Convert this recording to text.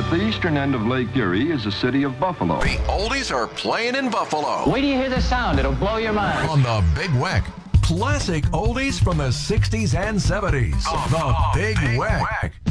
the eastern end of Lake Erie is the city of Buffalo. The oldies are playing in Buffalo. Wait till you hear the sound. It'll blow your mind. On the Big Weck. Classic oldies from the 60s and 70s. The Big Weck.